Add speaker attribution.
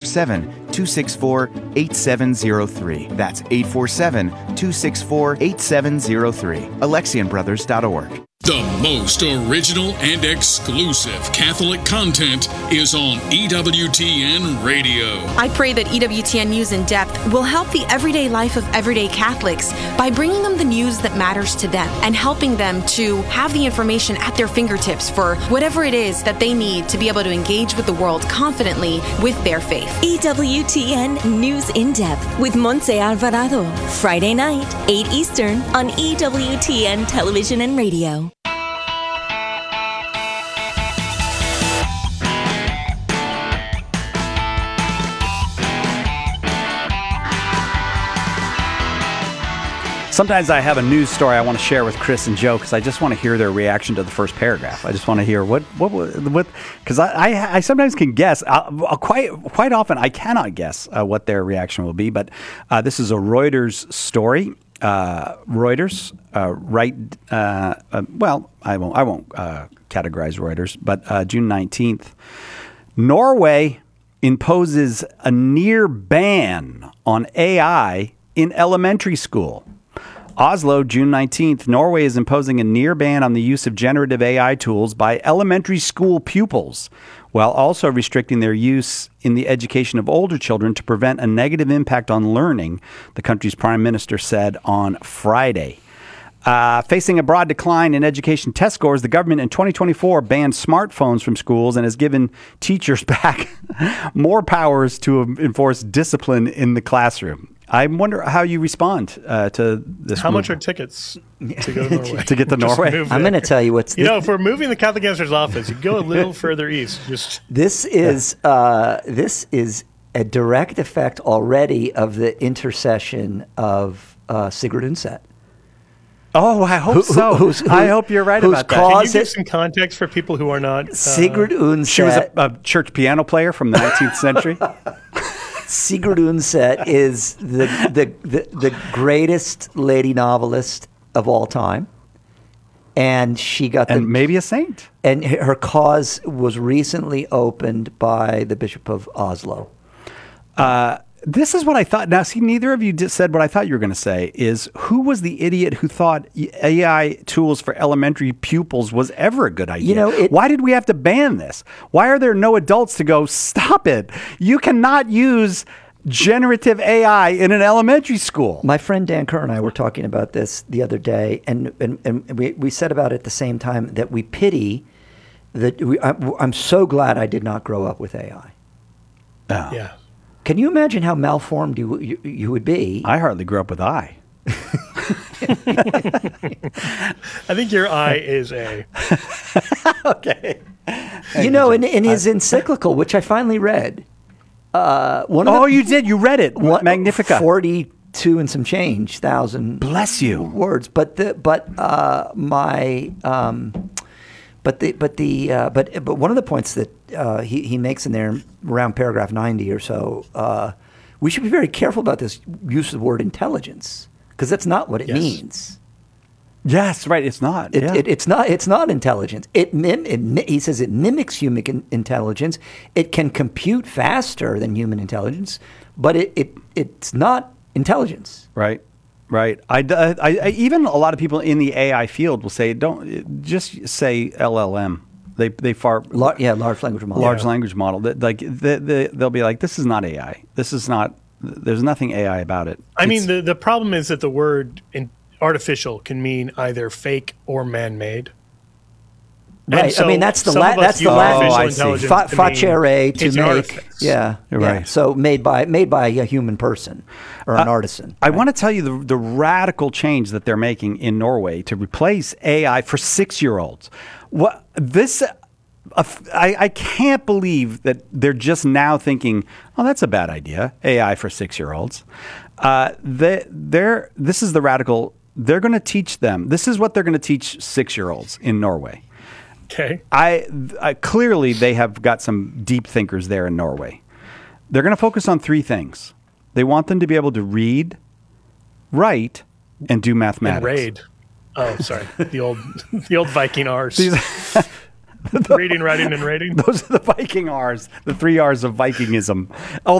Speaker 1: 847-264-8703. That's 847-264-8703. AlexianBrothers.org.
Speaker 2: The most original and exclusive Catholic content is on EWTN Radio.
Speaker 3: I pray that EWTN News in Depth will help the everyday life of everyday Catholics by bringing them the news that matters to them and helping them to have the information at their fingertips for whatever it is that they need to be able to engage with the world confidently with their faith.
Speaker 4: EWTN News in Depth with Montse Alvarado. Friday night, 8 Eastern on EWTN Television and Radio.
Speaker 5: Sometimes I have a news story I want to share with Chris and Joe because I just want to hear their reaction to the first paragraph. I just want to hear what because I sometimes can guess. Quite often I cannot guess what their reaction will be. But this is a Reuters story. Reuters, well, I won't categorize Reuters, but June 19th, Norway imposes a near ban on AI in elementary school. Oslo, June 19th, Norway is imposing a near ban on the use of generative AI tools by elementary school pupils, while also restricting their use in the education of older children to prevent a negative impact on learning, the country's prime minister said on Friday. Facing a broad decline in education test scores, the government in 2024 banned smartphones from schools and has given teachers back more powers to enforce discipline in the classroom. I wonder how you respond to this.
Speaker 6: How much are tickets to go to Norway?
Speaker 5: To get to Norway?
Speaker 7: I'm going to tell you what's...
Speaker 6: if we're moving the Catholic Answers office, you go a little further east.
Speaker 7: This is a direct effect already of the intercession of Sigrid Undset.
Speaker 5: Oh, I hope so. I hope you're right about that.
Speaker 6: Can you give some context for people who are not...
Speaker 7: Sigrid Undset...
Speaker 5: She was a church piano player from the 19th century.
Speaker 7: Sigrid Undset is the greatest lady novelist of all time. And she got
Speaker 5: maybe a saint.
Speaker 7: And her cause was recently opened by the Bishop of Oslo.
Speaker 5: This is what I thought. Now, see, neither of you said what I thought you were going to say, is who was the idiot who thought AI tools for elementary pupils was ever a good idea? Why did we have to ban this? Why are there no adults to go, stop it? You cannot use generative AI in an elementary school.
Speaker 7: My friend Dan Kerr and I were talking about this the other day, and we said about it at the same time that we pity that I'm so glad I did not grow up with AI.
Speaker 5: Oh.
Speaker 6: Yeah.
Speaker 7: Can you imagine how malformed you would be?
Speaker 5: I hardly grew up with I.
Speaker 6: I think your I is A.
Speaker 5: Okay.
Speaker 7: In his encyclical, which I finally read.
Speaker 5: You did? You read it? Magnificat.
Speaker 7: 42 and some change thousand.
Speaker 5: Bless you.
Speaker 7: Words, but one of the points that he makes in there around paragraph 90 or so, we should be very careful about this use of the word intelligence, because that's not what it means.
Speaker 5: Yes, right. It's not.
Speaker 7: It's not intelligence. He says it mimics human intelligence. It can compute faster than human intelligence, but it's not intelligence.
Speaker 5: Right. Right. I even a lot of people in the AI field will say, don't just say LLM.
Speaker 7: Large language model.
Speaker 5: Large language model. They'll be like, this is not AI. This is not. There's nothing AI about it.
Speaker 6: I mean, the problem is that the word artificial can mean either fake or man-made.
Speaker 7: Right.
Speaker 6: So
Speaker 7: I mean, that's the
Speaker 6: Latin.
Speaker 7: Facere to make.
Speaker 6: Artifice.
Speaker 7: Yeah.
Speaker 5: You're right.
Speaker 7: So made by a human person or an artisan.
Speaker 5: I want to tell you the radical change that they're making in Norway to replace AI for 6-year-olds. I can't believe that they're just now thinking, oh, that's a bad idea. AI for 6-year-olds. This is the radical. They're going to teach them. This is what they're going to teach 6-year-olds in Norway.
Speaker 6: Okay.
Speaker 5: I clearly they have got some deep thinkers there in Norway. They're going to focus on 3 things. They want them to be able to read, write, and do mathematics.
Speaker 6: And raid. Oh, sorry. The old Viking R's. Reading, writing, and rating.
Speaker 5: Those are the Viking R's, the 3 R's of Vikingism.